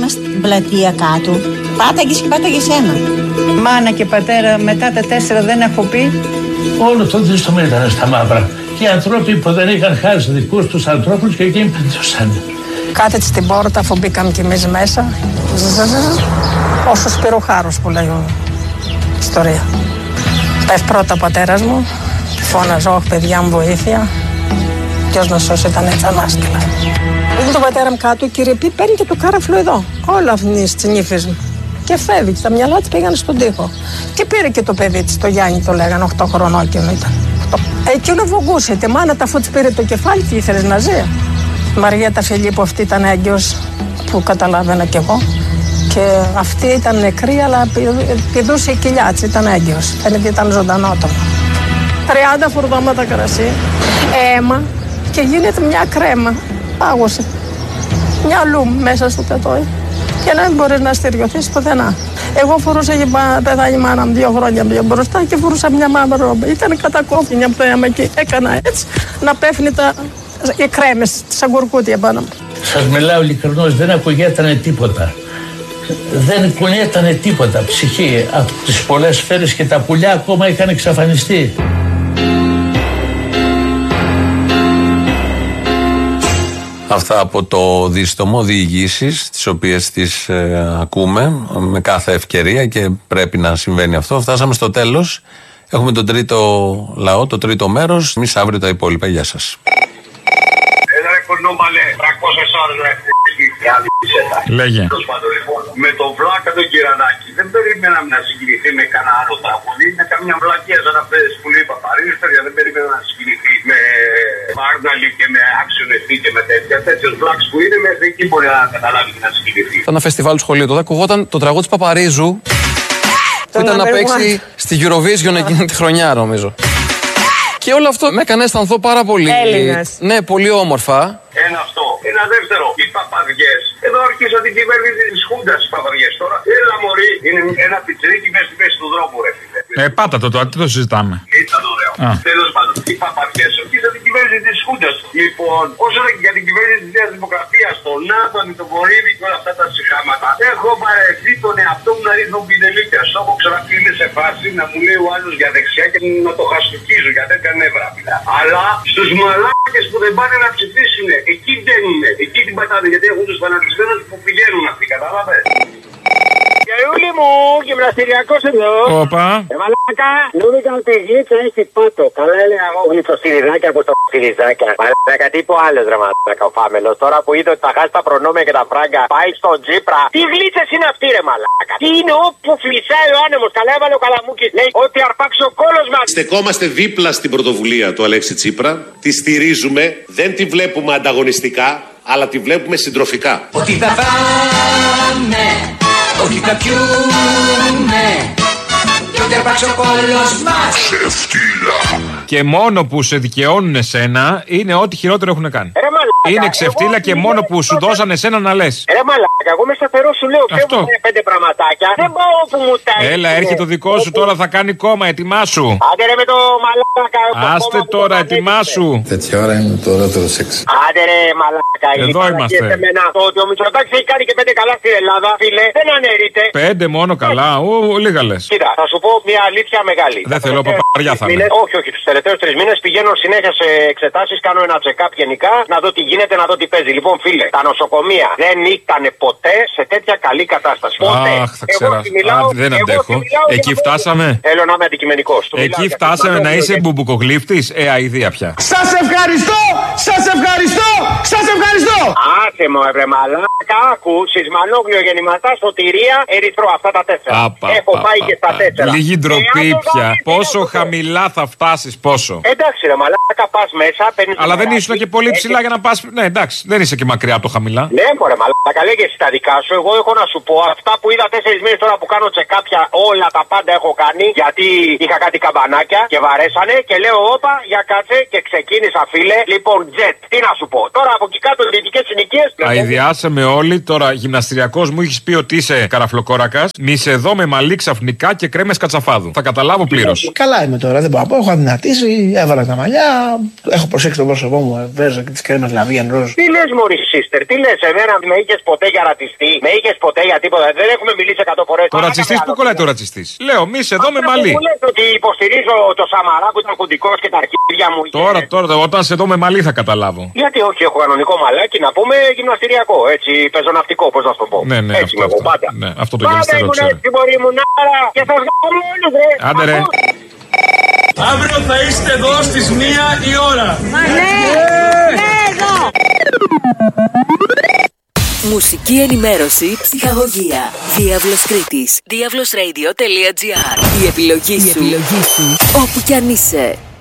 μας στην πλατεία κάτω. Πάταγες και πάταγες ένα. Μάνα και πατέρα, μετά τα 4 δεν έχω πει. Όλο το δίστομα ήταν στα μαύρα. Και οι άνθρωποι που δεν είχαν χάσει δικούς τους ανθρώπους και εκείνοι παντούσαν. Κάθεται στην πόρτα, αφού μπήκαμε κι εμείς μέσα. Όσο Σπυροχάρος που λέγω ιστορία. Πες πρώτα ο πατέρας μου, φώναζε, όχι παιδιά μου βοήθεια. Ποιος να σώσει, ήταν έτσι ανάσκελα. Είδε τον πατέρα μου κάτω, κύριε Πι, παίρνει και το κάραφλο εδώ. Όλα αυτή τη νύφη μου. Και φεύγει, τα μυαλά της πήγαν στον τοίχο. Και πήρε και το παιδί της, το Γιάννη το λέγανε, 8 χρονών εκείνο ήταν. Εκείνο βογκούσε, τη μάνα τα αφού της πήρε το κεφάλι και ήθελες να ζει. Η Μαριέτα Φιλίππου αυτή ήταν έγκυος, που καταλάβαινα κι εγώ. Και αυτή ήταν νεκρή, αλλά πηδούσε η κοιλιά της, ήταν έγκυος. Φαίνεται ήταν ζωντανότομο. 30 φορδόματα κρασί, αίμα και γίνεται μια κρέμα. Πάγωσε. Μια λούμ μέσα στο πετόι. Και να μην μπορείς να στηριωθείς πουθενά. Εγώ φορούσα και πεθάνει η μάνα μου 2 χρόνια πιο μπροστά και φορούσα μια μαύρη ρόμπα. Ήταν κατακόφινη από το αίμα και έκανα έτσι να πέφτει οι κρέμες, σαν κουρκούτια πάνω μου. Σας μιλάω ειλικρινώς, δεν ακουγέτανε τίποτα. Δεν κουνιέτανε τίποτα ψυχή από τις πολλές σφαίρες και τα πουλιά ακόμα είχαν εξαφανιστεί. Αυτά από το δίστομο, διηγήσεις, τις οποίες τις ακούμε με κάθε ευκαιρία και πρέπει να συμβαίνει αυτό. Φτάσαμε στο τέλος. Έχουμε τον τρίτο λαό, το τρίτο μέρος. Εμείς αύριο τα υπόλοιπα. Γεια σας. Λέγε. Με τον Βλάκα τον Κυρανάκη δεν περιμέναμε να συγκινηθεί με κανένα άλλο τραγούδι. Είναι καμιά βλακία σαν αυτές που λέει Παπαρίζος, παιδιά, δεν περίμενα να συγκινηθεί με Μάρναλι και με Άξιονευτή και με τέτοιες βλάκες που είναι, μέχρι εκεί μπορεί να καταλάβει και να συγκινηθεί. Ήταν ένα φεστιβάλ του σχολείου, τότε ακουγόταν το τραγούδι της Παπαρίζου που ήταν να παίξει στη Eurovision εκείνη τη χρονιά, νομίζω. Και όλο αυτό με έκανε να αισθανθώ πάρα πολύ. Έλληνας. Ναι, πολύ όμορφα. Ένα αυτό. Ένα δεύτερο. Οι παπαδιές. Εδώ αρχίσαν την κυβέρνηση της Χούντας οι παπαδιές τώρα. Έλα μωρί. Είναι ένα πιτσιρίκι μέσα στη μέση του δρόμου, ρε φίλε. Πάτα το τώρα, τι το συζητάμε. Ήταν ωραίο. Τέλος πάντων. Οι παπαδιές αρχίσαν την κυβέρνηση της Χούντας. Λοιπόν, όσο για την κυβέρνηση της Νέας Δημοκρατίας, τον Άδωνη, τον Βορύδη και όλα αυτά τα συχάματα, έχω παρεχθεί τον εαυτό μου να ρίχνω πινελίκια. Στο έχω ξαναφύγει σε φάση να μου λέει ο άλλος για δεξιά και να το χαστοκίζω γιατί έκανε νεύρα. Αλλά στους μαλάκες που δεν πάνε να ψηφίσουν, εκεί μπαίνουνε, εκεί την πατάνε, γιατί έχουν τους φανατισμένους που πηγαίνουν αυτοί, κατάλαβες. Γιαούλη μου, γυμναστηριακός εδώ. Όπα. Μαλάκα, νόμιζα ότι η γλίτσα έχει πάτο. Καλά έλεγα εγώ γλυτσοστηριδάκια από το στηριδάκια. Μαλάκα, τι είπε ο άλλος ρε μαλάκα ο Φάμελος. Τώρα που είδε ότι θα χάσει τα προνόμια και τα φράγκα, πάει στον Τζίπρα. Τι γλίτσες είναι αυτή ρε μαλάκα. Τι είναι όπου φλισσάει ο άνεμος. Καλά έβαλε ο Καλαμούκης. Λέει ότι αρπάξει ο κόλος μας. Στεκόμαστε δίπλα στην πρωτοβουλία του Αλέξη Τσίπρα. Τη στηρίζουμε. Δεν τη βλέπουμε ανταγωνιστικά, αλλά τη βλέπουμε συντροφικά. Ότι θα πάμε, ότι θα πιούμε, και ότι αρπάξει ο κόλος μας. Ξεφτύλα. Και μόνο που σε δικαιώνουν εσένα είναι ό,τι χειρότερο έχουν κάνει. Είναι ξεφτύλα και μόνο που σου δώσανε εσένα να λες. Ρε μαλάκα, εγώ είμαι σταθερό, σου λέω φεύγουν 5 πραγματάκια. Δεν πάω που μου τα είπε. Έλα, έρχεται το δικό σου τώρα, θα κάνει κόμμα, ετοιμάσου. Άντε ρε με το μαλάκα. Άστε τώρα, ετοιμάσου. Τέτοια ώρα είναι το ωραίο σεξ. Άντε ρε μαλάκα. Εδώ είμαστε. Το ότι ο Μητσοτάκης έχει κάνει και 5 καλά στην Ελλάδα, φίλε, δεν αναιρείται. 5 μόνο καλά, λίγα λες. Κοίτα, θα σου πω μια αλήθεια μεγάλη. Δεν θέλω, παπαριά θα είναι. Όχι, τους τελευταίους 3 μήνες πηγαίνω συνέχεια σε εξετάσεις, κάνω ένα check-up γενικά, να δω τι γίνεται, να δω τι παίζει. Λοιπόν, φίλε, τα νοσοκομεία δεν ήταν ποτέ σε τέτοια καλή κατάσταση. Ποτέ. Αχ, θα ξέρω. Δεν αντέχω. Εκεί φτάσαμε. Θέλω να είμαι αντικειμενικός. Εκεί φτάσαμε να είσαι μπουμπουκογλύφτης. Αηδία πια. Σας ευχαριστώ! Σας ευχαριστώ! Σας ευχαριστώ! Άσε μου, ευρε μαλάκα, άκου, σεισμανόγλιο γεννηματά, σωτηρία, ερυθρό, αυτά τα 4. Έχω πάει και στα 4. Λίγη ντροπή πια. Πόσο χαμηλά θα φτάσεις, πόσο. Εντάξει, ρε μαλάκα, πας μέσα. Αλλά δεν ήσουν και πολύ ψηλά για να πας. Ναι, εντάξει, δεν είσαι και μακριά από το χαμηλά. Ναι, μωρέ μαλάκα, λέγε εσύ τα δικά σου. Εγώ έχω να σου πω αυτά που είδα 4 μήνες τώρα που κάνω τσεκάπια, όλα τα πάντα έχω κάνει. Γιατί είχα κάτι καμπανάκια και βαρέσανε και λέω όπα για κάτσε και ξεκίνησα, φίλε. Λοιπόν, jet, τι να σου πω. Τώρα από εκεί κάτω δυτικές συνοικίες. Αηδιάσαμε όλοι. Τώρα γυμναστηριακός μου έχεις πει ότι είσαι καραφλοκόρακας. Μη σε δω με μαλλί ξαφνικά και κρέμες κατσαφάδου. Θα καταλάβω πλήρως. Καλά είμαι τώρα, δεν μπορώ να πω. Έχω αδυνατήσει, έβαλα τα μαλλιά. Έχω προσέξει το πρόσωπό μου, βέζα και τις κρέμες λαδί. Fabian Ροζ. Τι λες, μωρή sister, τι λες, εμένα με είχες ποτέ για ρατσιστή, με είχες ποτέ για τίποτα, δεν έχουμε μιλήσει 100 φορές. Ο ρατσιστής που κολλάει το ρατσιστής. Λέω, μη εδώ με μαλλί. Μου λες ότι υποστηρίζω το Σαμαρά που ήταν κουντικός και τα αρχίδια μου. Τώρα, όταν σε δω με μαλλί θα καταλάβω. Γιατί όχι, έχω κανονικό μαλάκι να πούμε γυμναστηριακό, έτσι, πεζοναυτικό, πώς να σου το πω. Ναι, έτσι με εγώ πάντα. Ναι, αυτό το γυμναστήριο ξέρω. Έτσι, μωρή μου, νάρα, και θα βγάλω όλους, ρε. Άντε ρε. Αύριο θα είστε εδώ στις 1 η ώρα. Μουσική ενημέρωση, ψυχαγωγία. Διάβλος Κρήτης. Diavlosradio.gr. Η επιλογή σου. Όπου κι αν είσαι.